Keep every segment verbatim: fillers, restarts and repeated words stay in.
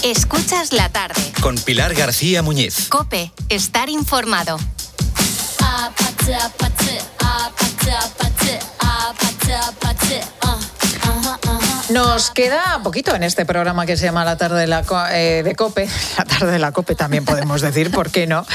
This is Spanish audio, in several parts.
Escuchas la tarde. Con Pilar García Muñiz. COPE. Estar informado. Nos queda poquito en este programa que se llama La tarde de, la, eh, de COPE. La tarde de la COPE también podemos decir, ¿por qué no?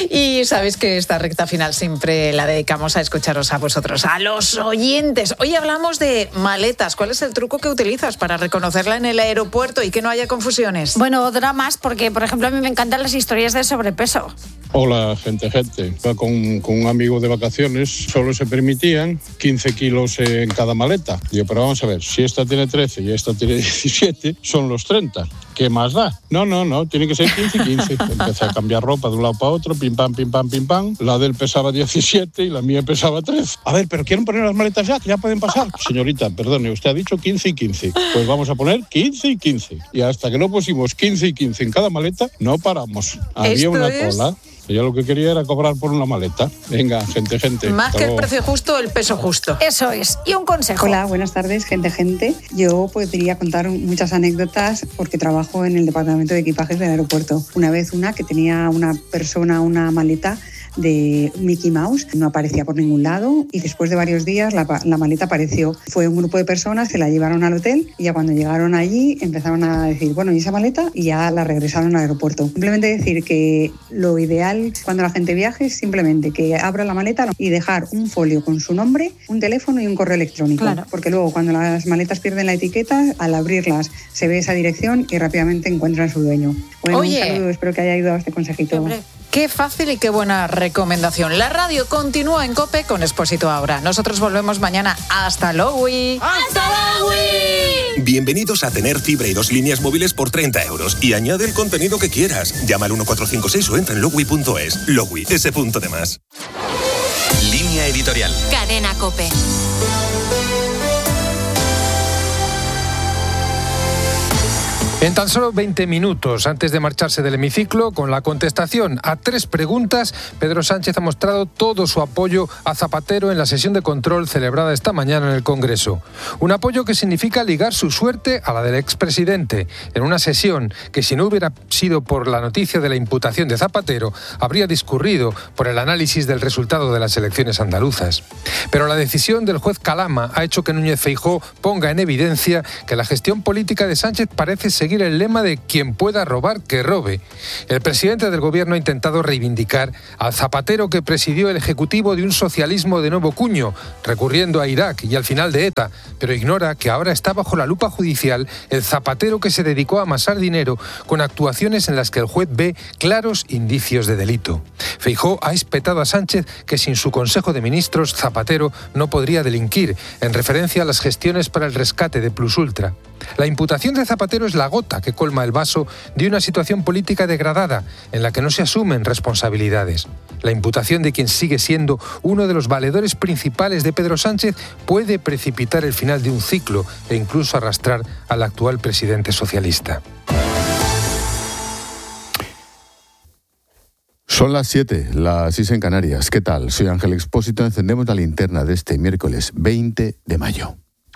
Y sabéis que esta recta final siempre la dedicamos a escucharos a vosotros, a los oyentes. Hoy hablamos de maletas. ¿Cuál es el truco que utilizas para reconocerla en el aeropuerto y que no haya confusiones? Bueno, dramas, porque por ejemplo a mí me encantan las historias de sobrepeso. Hola, gente, gente. Con, con un amigo de vacaciones solo se permitían quince kilos en cada maleta. Digo, pero vamos a ver, si esta tiene trece y esta tiene diecisiete, son los treinta. ¿Qué más da? No, no, no, tiene que ser quince y quince. Empecé a cambiar ropa de un lado para otro, pim, pam, pim, pam, pim, pam. La de él pesaba diecisiete y la mía pesaba trece. A ver, pero ¿quieren poner las maletas ya? Que ya pueden pasar. Señorita, perdone, usted ha dicho quince y quince. Pues vamos a poner quince y quince. Y hasta que no pusimos quince y quince en cada maleta, no paramos. Había Esto una es... cola. Yo lo que quería era cobrar por una maleta. Venga, gente, gente. Más que el precio justo, el peso justo. Eso es. Y un consejo. Hola, buenas tardes, gente, gente. Yo podría contar muchas anécdotas porque trabajo en el departamento de equipajes del aeropuerto. Una vez una que tenía una persona una maleta de Mickey Mouse, no aparecía por ningún lado y después de varios días la, la maleta apareció. Fue un grupo de personas que la llevaron al hotel y ya cuando llegaron allí empezaron a decir, bueno, ¿y esa maleta? Y ya la regresaron al aeropuerto. Simplemente decir que lo ideal cuando la gente viaje es simplemente que abra la maleta y dejar un folio con su nombre, un teléfono y un correo electrónico. Claro. Porque luego cuando las maletas pierden la etiqueta, al abrirlas se ve esa dirección y rápidamente encuentran a su dueño. Bueno, Oye, un saludo, espero que haya ayudado a este consejito. Hombre. Qué fácil y qué buena recomendación. La radio continúa en COPE con Expósito ahora. Nosotros volvemos mañana. ¡Hasta luego! ¡Hasta luego! Bienvenidos a tener fibra y dos líneas móviles por treinta euros. Y añade el contenido que quieras. Llama al uno cuatro cinco seis o entra en logui punto es. Logui, ese punto de más. Línea editorial. Cadena COPE. En tan solo veinte minutos antes de marcharse del hemiciclo, con la contestación a tres preguntas, Pedro Sánchez ha mostrado todo su apoyo a Zapatero en la sesión de control celebrada esta mañana en el Congreso. Un apoyo que significa ligar su suerte a la del expresidente, en una sesión que, si no hubiera sido por la noticia de la imputación de Zapatero, habría discurrido por el análisis del resultado de las elecciones andaluzas. Pero la decisión del juez Calama ha hecho que Núñez Feijóo ponga en evidencia que la gestión política de Sánchez parece seguir el lema de quien pueda robar, que robe. El presidente del gobierno ha intentado reivindicar al Zapatero que presidió el ejecutivo de un socialismo de nuevo cuño, recurriendo a Irak y al final de ETA, pero ignora que ahora está bajo la lupa judicial el Zapatero que se dedicó a amasar dinero con actuaciones en las que el juez ve claros indicios de delito. Feijóo ha espetado a Sánchez que sin su Consejo de Ministros Zapatero no podría delinquir, en referencia a las gestiones para el rescate de Plus Ultra. La imputación de Zapatero es la gota que colma el vaso de una situación política degradada en la que no se asumen responsabilidades. La imputación de quien sigue siendo uno de los valedores principales de Pedro Sánchez puede precipitar el final de un ciclo e incluso arrastrar al actual presidente socialista. Son las siete, las seis en Canarias. ¿Qué tal? Soy Ángel Expósito. Encendemos la linterna de este miércoles veinte de mayo.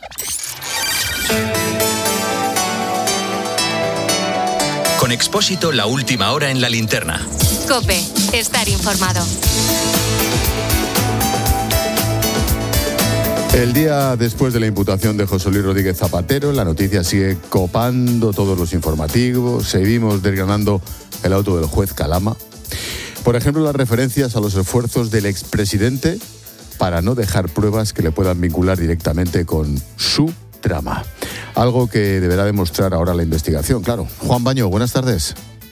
Con Expósito, la última hora en la linterna. COPE. Estar informado. El día después de la imputación de José Luis Rodríguez Zapatero, la noticia sigue copando todos los informativos. Seguimos desgranando el auto del juez Calama. Por ejemplo, las referencias a los esfuerzos del expresidente para no dejar pruebas que le puedan vincular directamente con su trama. Algo que deberá demostrar ahora la investigación, claro. Juan Baño, buenas tardes.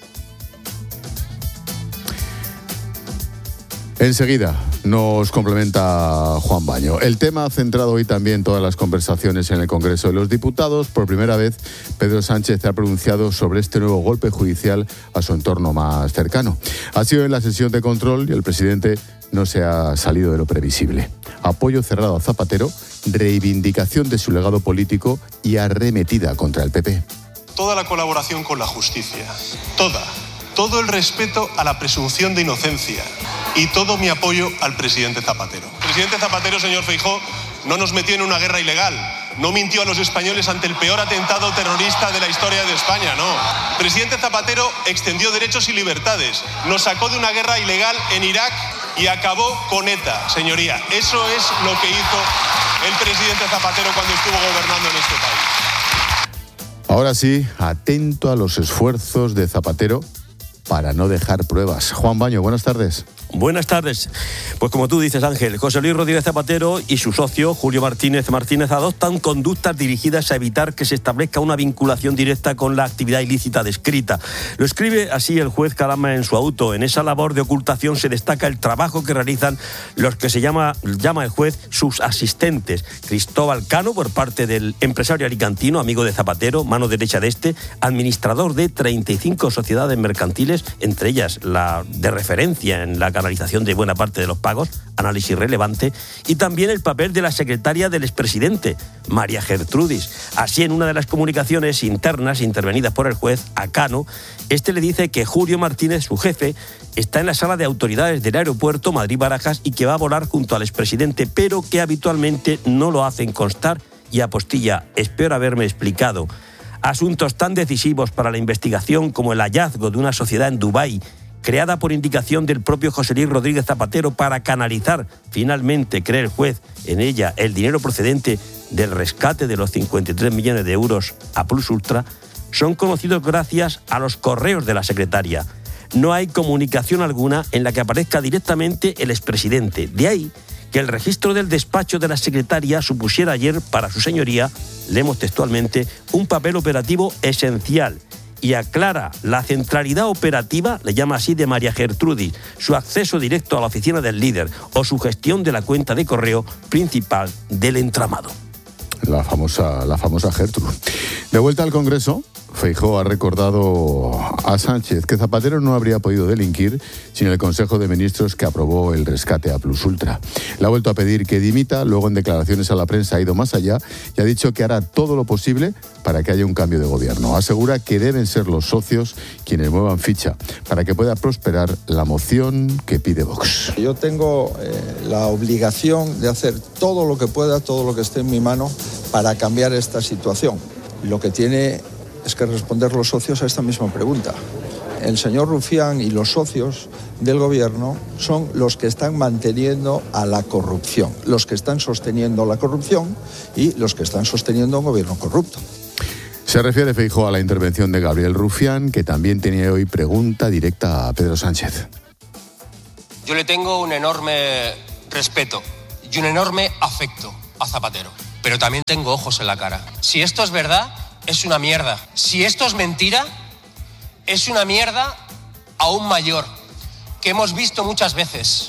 Enseguida nos complementa Juan Baño. El tema ha centrado hoy también todas las conversaciones en el Congreso de los Diputados. Por primera vez, Pedro Sánchez se ha pronunciado sobre este nuevo golpe judicial a su entorno más cercano. Ha sido en la sesión de control y el presidente no se ha salido de lo previsible. Apoyo cerrado a Zapatero, reivindicación de su legado político y arremetida contra el P P. Toda la colaboración con la justicia, toda, todo el respeto a la presunción de inocencia y todo mi apoyo al presidente Zapatero. El presidente Zapatero, señor Feijóo, no nos metió en una guerra ilegal, no mintió a los españoles ante el peor atentado terrorista de la historia de España, no. El presidente Zapatero extendió derechos y libertades, nos sacó de una guerra ilegal en Irak y acabó con ETA, señoría. Eso es lo que hizo el presidente Zapatero cuando estuvo gobernando en este país. Ahora sí, atento a los esfuerzos de Zapatero para no dejar pruebas. Juan Baño, buenas tardes. Buenas tardes. Pues como tú dices, Ángel, José Luis Rodríguez Zapatero y su socio, Julio Martínez Martínez, adoptan conductas dirigidas a evitar que se establezca una vinculación directa con la actividad ilícita descrita. Lo escribe así el juez Calama en su auto. En esa labor de ocultación se destaca el trabajo que realizan los que se llama, llama el juez sus asistentes. Cristóbal Cano, por parte del empresario alicantino, amigo de Zapatero, mano derecha de este, administrador de treinta y cinco sociedades mercantiles, entre ellas la de referencia en la canalización de buena parte de los pagos, análisis relevante, y también el papel de la secretaria del expresidente, María Gertrudis. Así, en una de las comunicaciones internas intervenidas por el juez a Cano, este le dice que Julio Martínez, su jefe, está en la sala de autoridades del aeropuerto Madrid-Barajas y que va a volar junto al expresidente, pero que habitualmente no lo hacen constar, y apostilla: espero haberme explicado. Asuntos tan decisivos para la investigación como el hallazgo de una sociedad en Dubái, creada por indicación del propio José Luis Rodríguez Zapatero para canalizar, finalmente, cree el juez, en ella el dinero procedente del rescate de los cincuenta y tres millones de euros a Plus Ultra, son conocidos gracias a los correos de la secretaria. No hay comunicación alguna en la que aparezca directamente el expresidente. De ahí que el registro del despacho de la secretaria supusiera ayer para su señoría, leemos textualmente, un papel operativo esencial. Y aclara la centralidad operativa, le llama así, de María Gertrudis, su acceso directo a la oficina del líder o su gestión de la cuenta de correo principal del entramado. La famosa, la famosa Gertrudis. De vuelta al Congreso, Feijóo ha recordado a Sánchez que Zapatero no habría podido delinquir sin el Consejo de Ministros que aprobó el rescate a Plus Ultra. Le ha vuelto a pedir que dimita, luego en declaraciones a la prensa ha ido más allá y ha dicho que hará todo lo posible para que haya un cambio de gobierno. Asegura que deben ser los socios quienes muevan ficha para que pueda prosperar la moción que pide Vox. Yo tengo eh, la obligación de hacer todo lo que pueda, todo lo que esté en mi mano para cambiar esta situación. Lo que tiene es que responder los socios a esta misma pregunta. El señor Rufián y los socios del gobierno son los que están manteniendo a la corrupción, los que están sosteniendo la corrupción y los que están sosteniendo un gobierno corrupto. Se refiere Feijóo a la intervención de Gabriel Rufián, que también tenía hoy pregunta directa a Pedro Sánchez. Yo le tengo un enorme respeto y un enorme afecto a Zapatero, pero también tengo ojos en la cara. Si esto es verdad, es una mierda. Si esto es mentira, es una mierda aún mayor, que hemos visto muchas veces.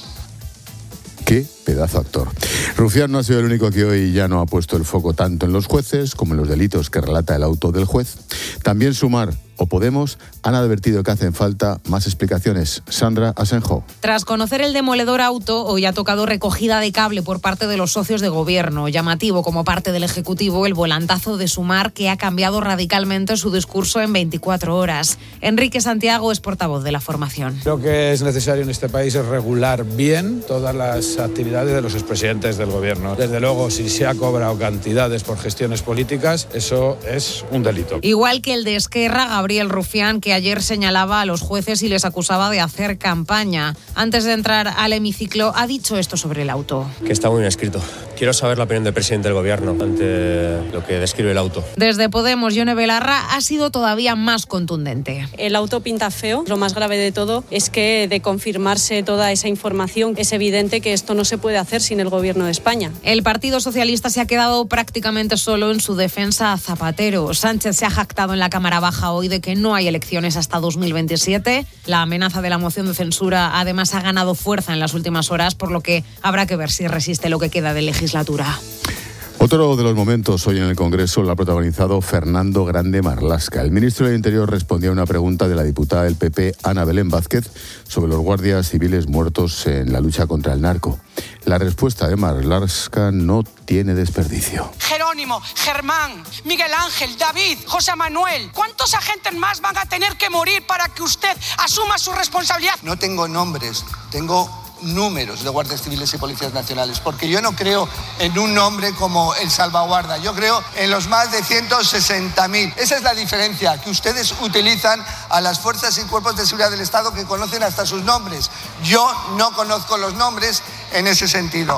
¡Qué pedazo actor! Rufián no ha sido el único que hoy ya no ha puesto el foco tanto en los jueces como en los delitos que relata el auto del juez. También Sumar o Podemos han advertido que hacen falta más explicaciones. Sandra Asenjo. Tras conocer el demoledor auto, hoy ha tocado recogida de cable por parte de los socios de gobierno. Llamativo como parte del Ejecutivo el volantazo de Sumar, que ha cambiado radicalmente su discurso en veinticuatro horas. Enrique Santiago es portavoz de la formación. Lo que es necesario en este país es regular bien todas las actividades de los expresidentes del gobierno. Desde luego, si se ha cobrado cantidades por gestiones políticas, eso es un delito. Igual que el de Esquerra, Gabriel Rufián, que ayer señalaba a los jueces y les acusaba de hacer campaña. Antes de entrar al hemiciclo, ha dicho esto sobre el auto. Que está muy bien escrito. Quiero saber la opinión del presidente del gobierno ante lo que describe el auto. Desde Podemos, Yone Belarra ha sido todavía más contundente. El auto pinta feo. Lo más grave de todo es que, de confirmarse toda esa información, es evidente que esto no se puede hacer sin el gobierno de España. El Partido Socialista se ha quedado prácticamente solo en su defensa a Zapatero. Sánchez se ha jactado en la Cámara Baja hoy de que no hay elecciones hasta dos mil veintisiete. La amenaza de la moción de censura además ha ganado fuerza en las últimas horas, por lo que habrá que ver si resiste lo que queda de legislatura. Otro de los momentos hoy en el Congreso lo ha protagonizado Fernando Grande Marlaska. El ministro del Interior respondía a una pregunta de la diputada del P P, Ana Belén Vázquez, sobre los guardias civiles muertos en la lucha contra el narco. La respuesta de Marlaska no tiene desperdicio. Jerónimo, Germán, Miguel Ángel, David, José Manuel, ¿cuántos agentes más van a tener que morir para que usted asuma su responsabilidad? No tengo nombres, tengo números de guardias civiles y policías nacionales, porque yo no creo en un nombre como el salvaguarda, yo creo en los más de ciento sesenta mil. Esa es la diferencia, que ustedes utilizan a las fuerzas y cuerpos de seguridad del Estado que conocen hasta sus nombres. Yo no conozco los nombres en ese sentido.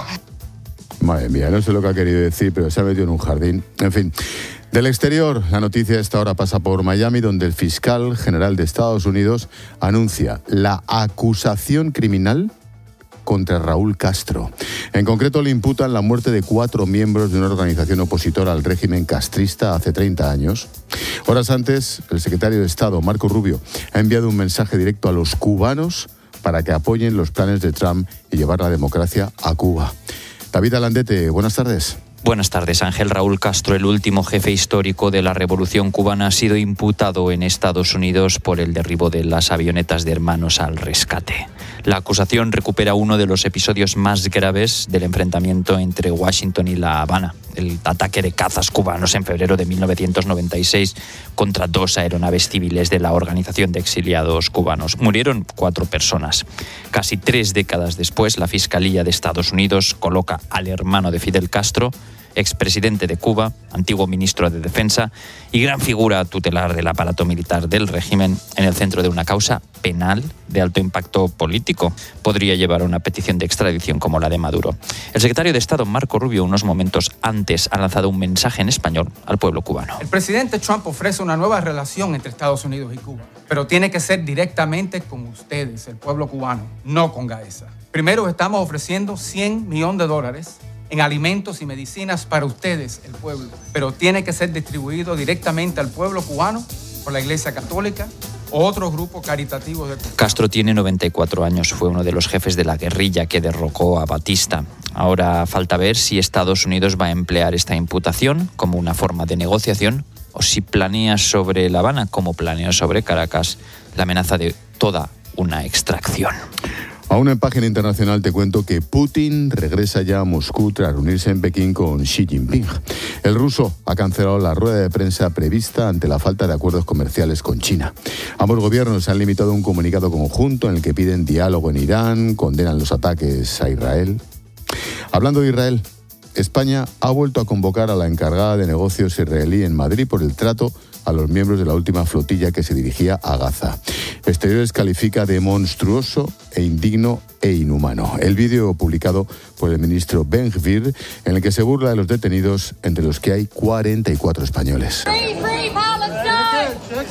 Madre mía, no sé lo que ha querido decir, pero se ha metido en un jardín. En fin. Del exterior, la noticia de esta hora pasa por Miami, donde el fiscal general de Estados Unidos anuncia la acusación criminal contra Raúl Castro. En concreto, le imputan la muerte de cuatro miembros de una organización opositora al régimen castrista hace treinta años. Horas antes, el secretario de Estado, Marco Rubio, ha enviado un mensaje directo a los cubanos para que apoyen los planes de Trump y llevar la democracia a Cuba. David Alandete, buenas tardes. Buenas tardes, Ángel. Raúl Castro, el último jefe histórico de la Revolución Cubana, ha sido imputado en Estados Unidos por el derribo de las avionetas de Hermanos al Rescate. La acusación recupera uno de los episodios más graves del enfrentamiento entre Washington y La Habana, el ataque de cazas cubanos en febrero de mil novecientos noventa y seis contra dos aeronaves civiles de la Organización de Exiliados Cubanos. Murieron cuatro personas. Casi tres décadas después, la Fiscalía de Estados Unidos coloca al hermano de Fidel Castro, expresidente de Cuba, antiguo ministro de Defensa y gran figura tutelar del aparato militar del régimen, en el centro de una causa penal de alto impacto político. Podría llevar a una petición de extradición como la de Maduro. El secretario de Estado, Marco Rubio, unos momentos antes ha lanzado un mensaje en español al pueblo cubano. El presidente Trump ofrece una nueva relación entre Estados Unidos y Cuba, pero tiene que ser directamente con ustedes, el pueblo cubano, no con Gaesa. Primero, estamos ofreciendo cien millones de dólares en alimentos y medicinas para ustedes, el pueblo, pero tiene que ser distribuido directamente al pueblo cubano por la Iglesia Católica o otros grupos caritativos de Cuba. Castro tiene noventa y cuatro años, fue uno de los jefes de la guerrilla que derrocó a Batista. Ahora falta ver si Estados Unidos va a emplear esta imputación como una forma de negociación o si planea sobre La Habana, como planeó sobre Caracas, la amenaza de toda una extracción. Aún en página internacional te cuento que Putin regresa ya a Moscú tras reunirse en Pekín con Xi Jinping. El ruso ha cancelado la rueda de prensa prevista ante la falta de acuerdos comerciales con China. Ambos gobiernos han limitado un comunicado conjunto en el que piden diálogo en Irán, condenan los ataques a Israel. Hablando de Israel, España ha vuelto a convocar a la encargada de negocios israelí en Madrid por el trato a los miembros de la última flotilla que se dirigía a Gaza. Exteriores califica de monstruoso e indigno e inhumano. El vídeo publicado por el ministro Ben Gvir, en el que se burla de los detenidos, entre los que hay cuarenta y cuatro españoles. Free, free Palestine.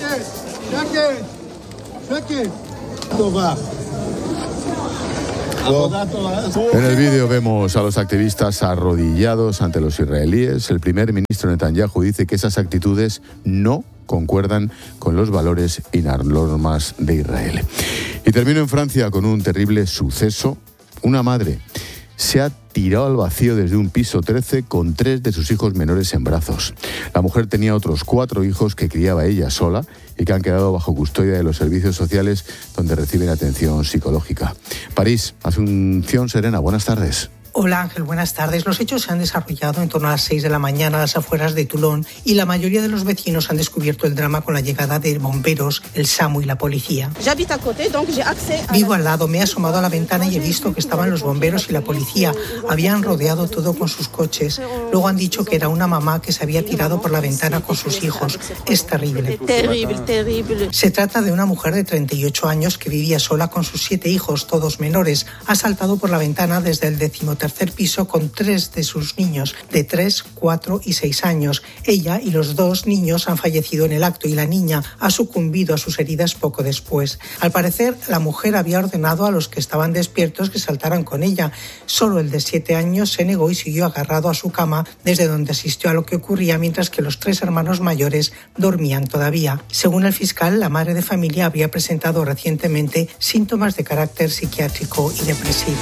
En el vídeo vemos a los activistas arrodillados ante los israelíes. El primer ministro Netanyahu dice que esas actitudes no concuerdan con los valores y las normas de Israel. Y termino en Francia con un terrible suceso. Una madre se ha tirado al vacío desde un piso trece con tres de sus hijos menores en brazos. La mujer tenía otros cuatro hijos que criaba ella sola y que han quedado bajo custodia de los servicios sociales donde reciben atención psicológica. París, Asunción Serena, buenas tardes. Hola Ángel, buenas tardes. Los hechos se han desarrollado en torno a las seis de la mañana a las afueras de Toulon y la mayoría de los vecinos han descubierto el drama con la llegada de bomberos, el SAMU y la policía. Vivo al lado, me he asomado a la ventana y he visto que estaban los bomberos y la policía. Habían rodeado todo con sus coches. Luego han dicho que era una mamá que se había tirado por la ventana con sus hijos. Es terrible. Terrible, terrible. Se trata de una mujer de treinta y ocho años que vivía sola con sus siete hijos, todos menores. Ha saltado por la ventana desde el decimotercer tercer piso con tres de sus niños de tres, cuatro y seis años. Ella y los dos niños han fallecido en el acto y la niña ha sucumbido a sus heridas poco después. Al parecer, la mujer había ordenado a los que estaban despiertos que saltaran con ella. Solo el de siete años se negó y siguió agarrado a su cama desde donde asistió a lo que ocurría mientras que los tres hermanos mayores dormían todavía. Según el fiscal, la madre de familia había presentado recientemente síntomas de carácter psiquiátrico y depresivo.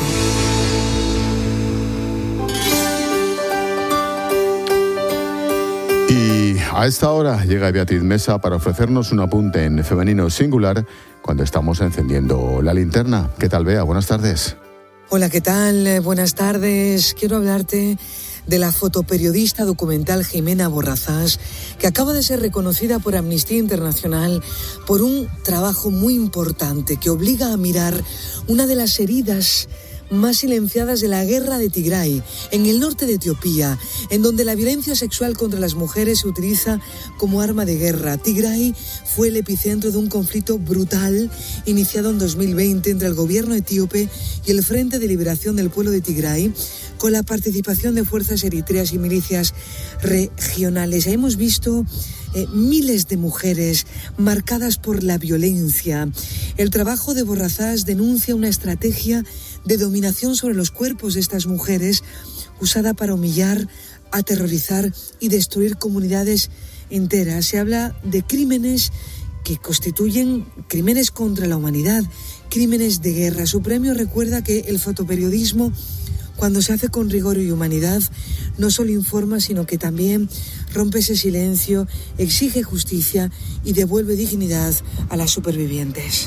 Y a esta hora llega Beatriz Mesa para ofrecernos un apunte en femenino singular cuando estamos encendiendo la linterna. ¿Qué tal, Bea? Buenas tardes. Hola, ¿qué tal? Buenas tardes. Quiero hablarte de la fotoperiodista documental Jimena Borrazás, que acaba de ser reconocida por Amnistía Internacional por un trabajo muy importante que obliga a mirar una de las heridas más silenciadas de la guerra de Tigray, en el norte de Etiopía, en donde la violencia sexual contra las mujeres se utiliza como arma de guerra. Tigray fue el epicentro de un conflicto brutal iniciado en dos mil veinte entre el gobierno etíope y el Frente de Liberación del Pueblo de Tigray, con la participación de fuerzas eritreas y milicias regionales. Hemos visto eh, miles de mujeres marcadas por la violencia. El trabajo de Borrazás denuncia una estrategia de dominación sobre los cuerpos de estas mujeres usada para humillar, aterrorizar y destruir comunidades enteras. Se habla de crímenes que constituyen crímenes contra la humanidad, crímenes de guerra. Su premio recuerda que el fotoperiodismo, cuando se hace con rigor y humanidad, no solo informa, sino que también rompe ese silencio, exige justicia y devuelve dignidad a las supervivientes.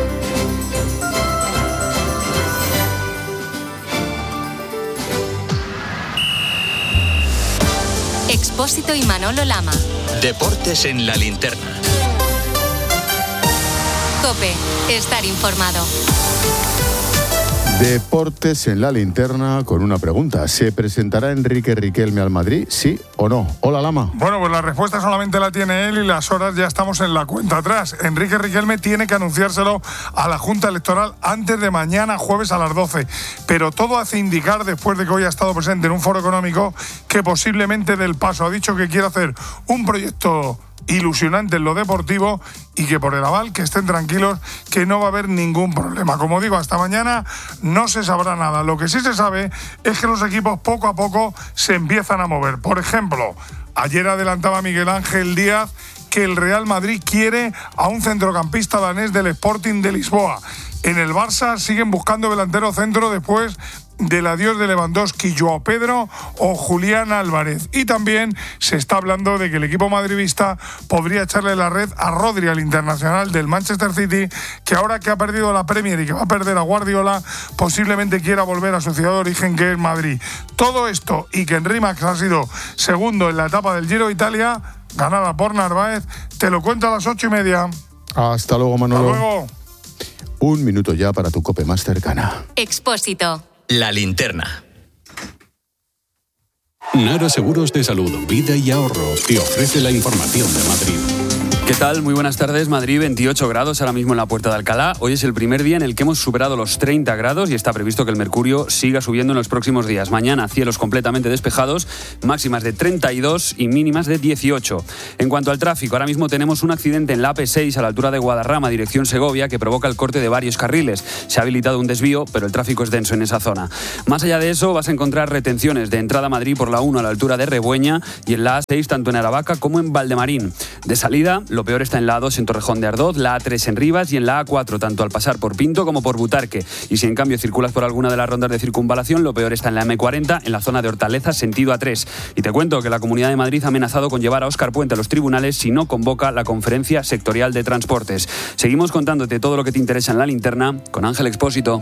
Expósito y Manolo Lama. Deportes en la linterna. COPE. Estar informado. Deportes en la linterna con una pregunta. ¿Se presentará Enrique Riquelme al Madrid? ¿Sí o no? Hola, Lama. Bueno, pues la respuesta solamente la tiene él y las horas ya estamos en la cuenta atrás. Enrique Riquelme tiene que anunciárselo a la Junta Electoral antes de mañana, jueves a las doce. Pero todo hace indicar, después de que hoy ha estado presente en un foro económico, que posiblemente dé el paso. Ha dicho que quiere hacer un proyecto ilusionante en lo deportivo y que por el aval que estén tranquilos, que no va a haber ningún problema. Como digo, hasta mañana no se sabrá nada. Lo que sí se sabe es que los equipos poco a poco se empiezan a mover. Por ejemplo, ayer adelantaba Miguel Ángel Díaz que el Real Madrid quiere a un centrocampista danés del Sporting de Lisboa. En el Barça siguen buscando delantero centro después del adiós de Lewandowski, Joao Pedro o Julián Álvarez. Y también se está hablando de que el equipo madridista podría echarle la red a Rodri, al internacional del Manchester City, que ahora que ha perdido la Premier y que va a perder a Guardiola, posiblemente quiera volver a su ciudad de origen, que es Madrid. Todo esto y que Henry Max ha sido segundo en la etapa del Giro de Italia, ganada por Narváez, te lo cuento a las ocho y media. Hasta luego, Manolo. Hasta luego. Un minuto ya para tu COPE más cercana. Expósito. La linterna. Nara Seguros de Salud, Vida y Ahorro te ofrece la información de Madrid. ¿Qué tal? Muy buenas tardes. Madrid, veintiocho grados ahora mismo en la Puerta de Alcalá. Hoy es el primer día en el que hemos superado los treinta grados y está previsto que el mercurio siga subiendo en los próximos días. Mañana, cielos completamente despejados, máximas de treinta y dos y mínimas de dieciocho. En cuanto al tráfico, ahora mismo tenemos un accidente en la A P seis a la altura de Guadarrama, dirección Segovia, que provoca el corte de varios carriles. Se ha habilitado un desvío, pero el tráfico es denso en esa zona. Más allá de eso, vas a encontrar retenciones de entrada a Madrid por la uno a la altura de Rebueña y en la A seis tanto en Aravaca como en Valdemarín. De salida, lo peor está en la A dos en Torrejón de Ardoz, la A tres en Rivas y en la A cuatro tanto al pasar por Pinto como por Butarque. Y si en cambio circulas por alguna de las rondas de circunvalación, lo peor está en la eme cuarenta en la zona de Hortaleza sentido A tres. Y te cuento que la Comunidad de Madrid ha amenazado con llevar a Óscar Puente a los tribunales si no convoca la Conferencia Sectorial de Transportes. Seguimos contándote todo lo que te interesa en la linterna con Ángel Expósito.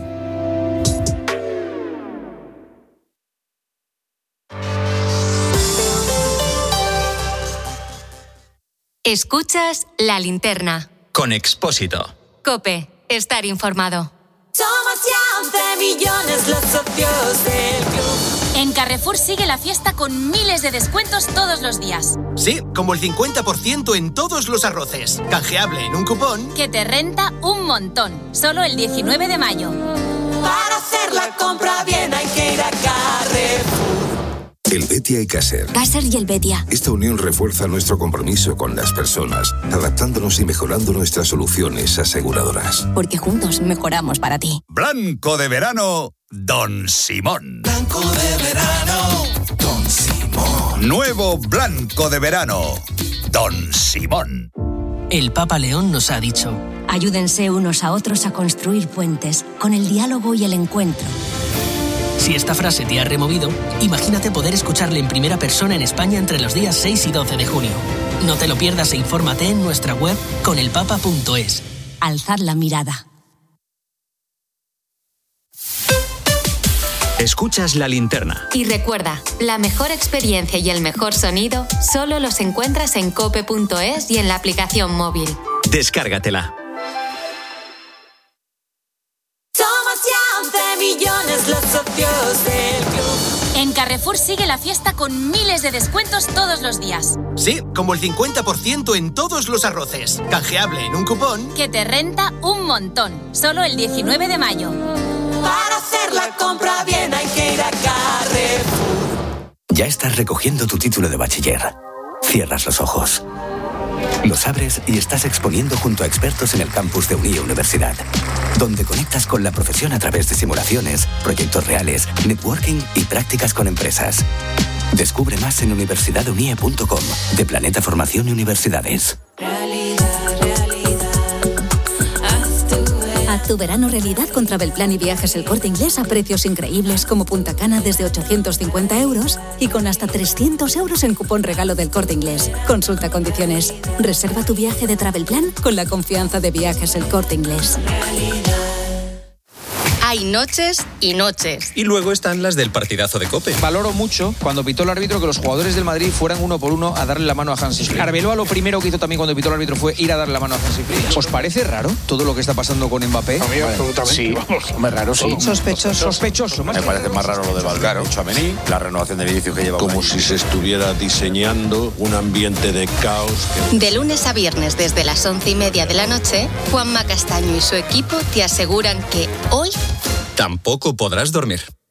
Escuchas La Linterna. Con Expósito. COPE. Estar informado. Somos ya once millones los socios del club. En Carrefour sigue la fiesta con miles de descuentos todos los días. Sí, como el cincuenta por ciento en todos los arroces. Canjeable en un cupón que te renta un montón. Solo el diecinueve de mayo. Para hacer la compra bien hay que ir a Carrefour. El Betia y Caser. Caser y el Betia. Esta unión refuerza nuestro compromiso con las personas, adaptándonos y mejorando nuestras soluciones aseguradoras. Porque juntos mejoramos para ti. Blanco de verano, Don Simón. Blanco de verano, Don Simón. Nuevo Blanco de verano, Don Simón. El Papa León nos ha dicho: ayúdense unos a otros a construir puentes con el diálogo y el encuentro. Si esta frase te ha removido, imagínate poder escucharle en primera persona en España entre los días seis y doce de junio. No te lo pierdas e infórmate en nuestra web conelpapa punto es. Alzad la mirada. Escuchas La Linterna. Y recuerda, la mejor experiencia y el mejor sonido solo los encuentras en cope punto es y en la aplicación móvil. Descárgatela. Somos ya once millones millones los socios del club. En Carrefour sigue la fiesta con miles de descuentos todos los días. Sí, como el cincuenta por ciento en todos los arroces. Canjeable en un cupón que te renta un montón. Solo el diecinueve de mayo. Para hacer la compra bien hay que ir a Carrefour. Ya estás recogiendo tu título de bachiller. Cierras los ojos. Los abres y estás exponiendo junto a expertos en el campus de Unie Universidad, donde conectas con la profesión a través de simulaciones, proyectos reales, networking y prácticas con empresas. Descubre más en universidad unie punto com, de Planeta Formación y Universidades. Haz tu verano realidad con Travelplan y Viajes El Corte Inglés a precios increíbles como Punta Cana desde ochocientos cincuenta euros y con hasta trescientos euros en cupón regalo del Corte Inglés. Consulta condiciones. Reserva tu viaje de Travelplan con la confianza de Viajes El Corte Inglés. Hay noches y noches. Y luego están las del partidazo de COPE. Valoro mucho cuando pitó el árbitro que los jugadores del Madrid fueran uno por uno a darle la mano a Hansi Flick. Arbeloa lo primero que hizo también cuando pitó el árbitro fue ir a darle la mano a Hansi Flick. ¿Os parece raro todo lo que está pasando con Mbappé? A mí absolutamente. Sí, Hombre, raro sí. Sospechoso. Sospechoso. Me parece más raro lo de Valverde, Tchouaméni, la renovación de Vinicius que lleva. Como si se estuviera diseñando un ambiente de caos. Que... De lunes a viernes desde las once y media de la noche, Juanma Castaño y su equipo te aseguran que hoy tampoco podrás dormir.